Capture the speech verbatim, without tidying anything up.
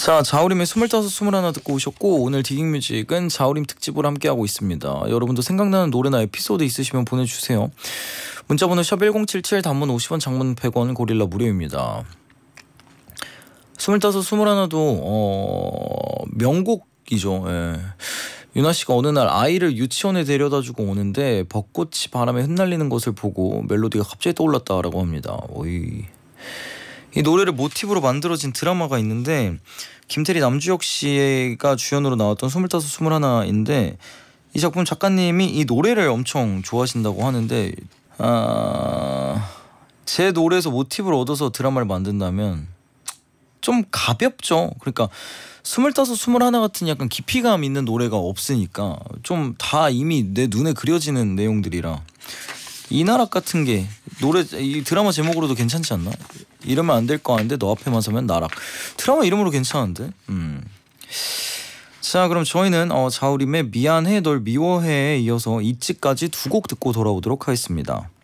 자, 자우림의 스물다섯, 스물하나 듣고 오셨고, 오늘 디깅뮤직은 자우림 특집으로 함께하고 있습니다. 여러분도 생각나는 노래나 에피소드 있으시면 보내주세요. 문자번호 샵 일공칠칠, 단문 오십 원, 장문 백 원, 고릴라 무료입니다. 스물다섯, 스물하나도 어... 명곡이죠. 예. 유나씨가 어느 날 아이를 유치원에 데려다주고 오는데 벚꽃이 바람에 흩날리는 것을 보고 멜로디가 갑자기 떠올랐다라고 합니다. 오이. 이 노래를 모티브로 만들어진 드라마가 있는데 김태리 남주혁 씨가 주연으로 나왔던 스물다섯, 스물하나인데 이 작품 작가님이 이 노래를 엄청 좋아하신다고 하는데 아... 제 노래에서 모티브를 얻어서 드라마를 만든다면 좀 가볍죠. 그러니까 스물다섯, 스물하나 같은 약간 깊이감 있는 노래가 없으니까 좀 다 이미 내 눈에 그려지는 내용들이라 이나락 같은 게 노래 이 드라마 제목으로도 괜찮지 않나? 이러면 안 될 거 아는데 너 앞에만 서면 나락. 드라마 이름으로 괜찮은데. 음. 자, 그럼 저희는 어, 자우림의 미안해 널 미워해에 이어서 있지까지 두 곡 듣고 돌아오도록 하겠습니다.